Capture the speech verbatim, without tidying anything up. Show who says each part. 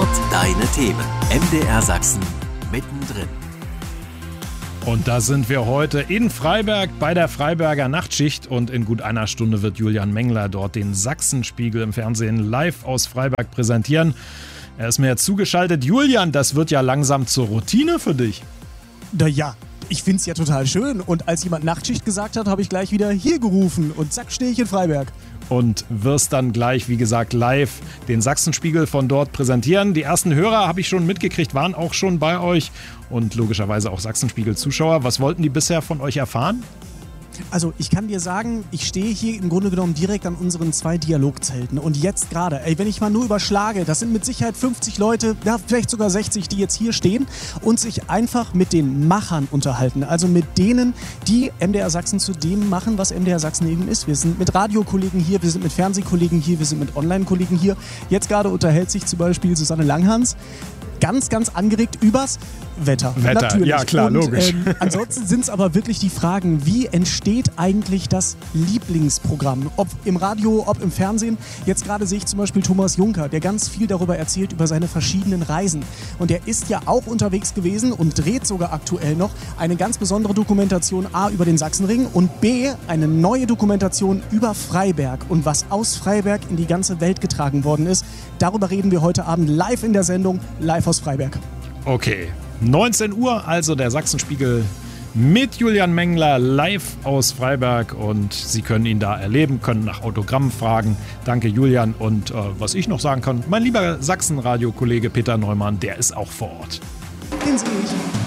Speaker 1: Sport, deine Themen. M D R Sachsen, mittendrin.
Speaker 2: Und da sind wir heute in Freiberg bei der Freiberger Nachtschicht und in gut einer Stunde wird Julian Mengler dort den Sachsenspiegel im Fernsehen live aus Freiberg präsentieren. Er ist mir jetzt zugeschaltet. Julian, das wird ja langsam zur Routine für dich.
Speaker 3: Na ja, ich find's ja total schön und als jemand Nachtschicht gesagt hat, habe ich gleich wieder hier gerufen und zack stehe ich in Freiberg.
Speaker 2: Und wirst dann gleich, wie gesagt, live den Sachsenspiegel von dort präsentieren. Die ersten Hörer, habe ich schon mitgekriegt, waren auch schon bei euch und logischerweise auch Sachsenspiegel-Zuschauer. Was wollten die bisher von euch erfahren?
Speaker 3: Also ich kann dir sagen, ich stehe hier im Grunde genommen direkt an unseren zwei Dialogzelten und jetzt gerade, ey, wenn ich mal nur überschlage, das sind mit Sicherheit fünfzig Leute, ja, vielleicht sogar sechzig, die jetzt hier stehen und sich einfach mit den Machern unterhalten, also mit denen, die M D R Sachsen zu dem machen, was M D R Sachsen eben ist. Wir sind mit Radiokollegen hier, wir sind mit Fernsehkollegen hier, wir sind mit Online-Kollegen hier. Jetzt gerade unterhält sich zum Beispiel Susanne Langhans ganz, ganz angeregt übers Wetter.
Speaker 2: Wetter,
Speaker 3: natürlich.
Speaker 2: Ja klar,
Speaker 3: und,
Speaker 2: logisch.
Speaker 3: Ähm, ansonsten sind es aber wirklich die Fragen, wie entsteht eigentlich das Lieblingsprogramm? Ob im Radio, ob im Fernsehen. Jetzt gerade sehe ich zum Beispiel Thomas Juncker, der ganz viel darüber erzählt, über seine verschiedenen Reisen. Und er ist ja auch unterwegs gewesen und dreht sogar aktuell noch eine ganz besondere Dokumentation A über den Sachsenring und B eine neue Dokumentation über Freiberg und was aus Freiberg in die ganze Welt getragen worden ist. Darüber reden wir heute Abend live in der Sendung, live aus Freiberg.
Speaker 2: Okay, neunzehn Uhr, also der Sachsenspiegel mit Julian Mengler live aus Freiberg und Sie können ihn da erleben, können nach Autogrammen fragen. Danke Julian und äh, was ich noch sagen kann, mein lieber Sachsenradio-Kollege Peter Neumann, der ist auch vor Ort.
Speaker 3: Den sehe ich.